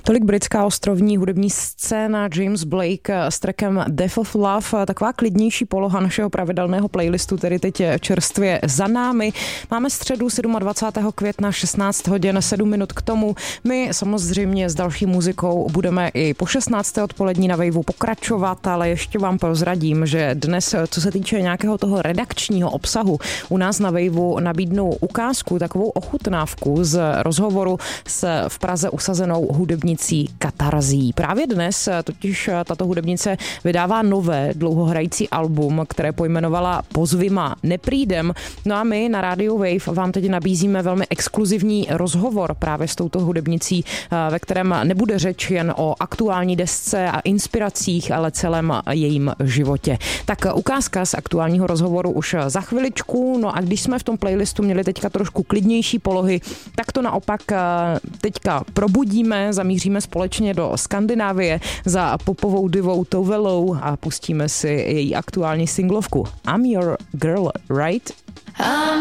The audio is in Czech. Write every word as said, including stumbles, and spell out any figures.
Tolik britská ostrovní hudební scéna, James Blake s trackem Death of Love, taková klidnější poloha našeho pravidelného playlistu, tedy teď čerstvě za námi. Máme středu dvacátého sedmého května, šestnáct hodin, sedm minut k tomu. My samozřejmě s další muzikou budeme i po šestnácté odpolední na Waveu pokračovat, ale ještě vám prozradím, že dnes, co se týče nějakého toho redakčního obsahu, u nás na Waveu nabídnu ukázku, takovou ochutnávku z rozhovoru s v Praze usazenou hudební Katarzí. Právě dnes totiž tato hudebnice vydává nové dlouhohrající album, které pojmenovala Pozvima neprídem. No a my na rádiu Wave vám teď nabízíme velmi exkluzivní rozhovor právě s touto hudebnicí, ve kterém nebude řeč jen o aktuální desce a inspiracích, ale celém jejím životě. Tak ukázka z aktuálního rozhovoru už za chviličku. No a když jsme v tom playlistu měli teďka trošku klidnější polohy, tak to naopak teďka probudíme, zamíříme společně do Skandinávie za popovou divou Tovelou a pustíme si její aktuální singlovku I'm Your Girl, Right?